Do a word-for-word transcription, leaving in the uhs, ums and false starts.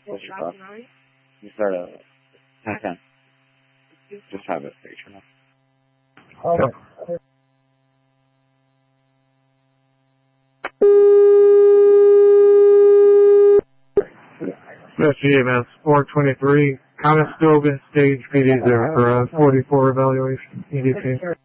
What's your thought? You start a ten ten. Just have it for now. Okay. That's E M S four twenty-three, Conestoga, stage P D zero, or uh, forty-four evaluation, E D P.